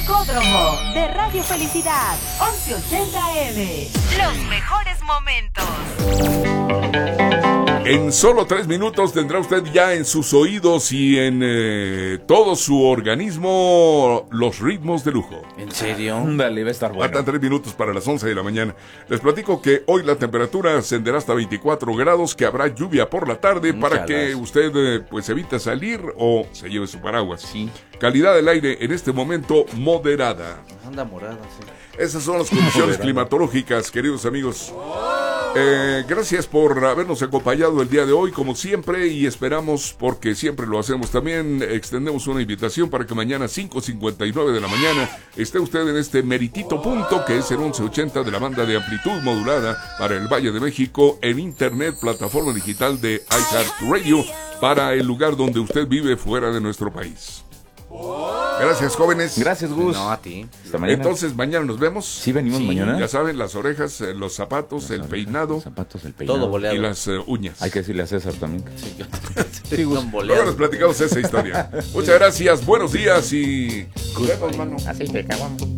Rocódromo de Radio Felicidad, 1180M. Los mejores momentos. En solo 3 minutos tendrá usted ya en sus oídos y en todo su organismo los ritmos de lujo. ¿En serio? Dale, va a estar bueno. Faltan 3 minutos para las 11 de la mañana. Les platico que hoy la temperatura ascenderá hasta 24 grados, que habrá lluvia por la tarde para que usted pues evite salir o se lleve su paraguas. Sí. Calidad del aire en este momento moderada. Anda morada, sí. Esas son las condiciones climatológicas, queridos amigos. Gracias por habernos acompañado el día de hoy, como siempre, y esperamos, porque siempre lo hacemos también, extendemos una invitación para que mañana 5:59 de la mañana esté usted en este meritito punto, que es el 1180 de la banda de amplitud modulada para el Valle de México, en internet, plataforma digital de iHeartRadio, para el lugar donde usted vive fuera de nuestro país. Gracias, jóvenes. Gracias, Gus. No, a ti. Hasta mañana. Entonces, mañana nos vemos. ¿Sí venimos mañana? Ya saben, las orejas, los zapatos, el peinado. Los zapatos, el peinado. Todo boleado. Y las uñas. Hay que decirle a César también. Sí, yo... Sí, Gus. Luego les platicamos esa historia. Muchas gracias, buenos días y... nos vemos, mano. Así te cago.